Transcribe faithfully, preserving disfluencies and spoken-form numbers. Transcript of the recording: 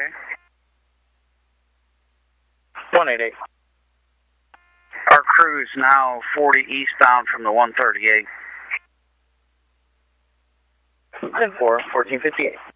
Okay. one eighty-eight. Our crew is now forty eastbound from the one thirty-eight. ten four, fourteen fifty-eight.